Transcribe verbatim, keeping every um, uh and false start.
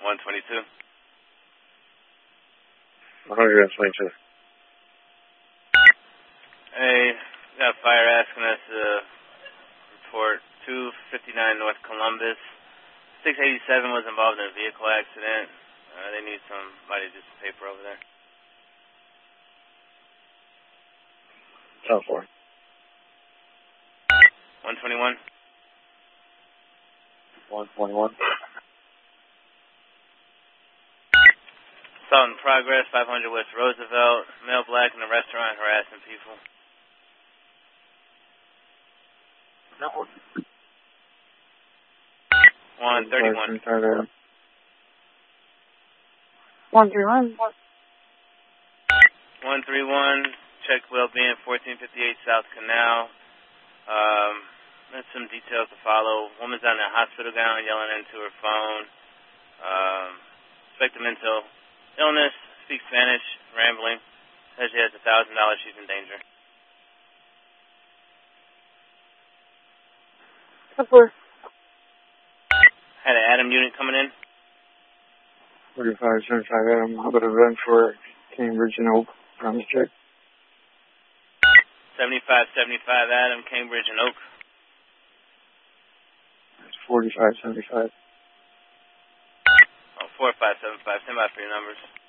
one twenty-two. one twenty-two. Hey, got a fire asking us to report two fifty-nine North Columbus. six eighty-seven was involved in a vehicle accident. Uh, they need somebody to do some paper over there. ten four. one twenty-one. one twenty-one. Assault in progress, five hundred West Roosevelt. Male black in a restaurant harassing people. No. one thirty-one. one thirty-one. one thirty-one. Check well-being, fourteen fifty-eight South Canal. Um, there's some details to follow. Woman's on a hospital gown yelling into her phone. Um, suspected mental illness, speaks Spanish, rambling. Says she has a thousand dollars, she's in danger. Support. Had an Adam unit coming in. forty-five seventy-five Adam, how about a run for Cambridge and Oak, promise check? seventy-five seventy-five Adam, Cambridge and Oak. forty-five seventy-five. Oh, four five seven five. Send by for your numbers.